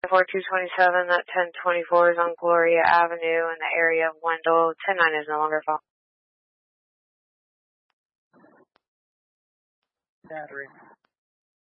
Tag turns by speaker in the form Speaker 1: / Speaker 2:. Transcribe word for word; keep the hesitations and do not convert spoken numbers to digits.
Speaker 1: four two twenty-seven, that ten twenty-four is on Gloria Avenue in the area of Wendell. ten nine is no longer followed.
Speaker 2: Battery.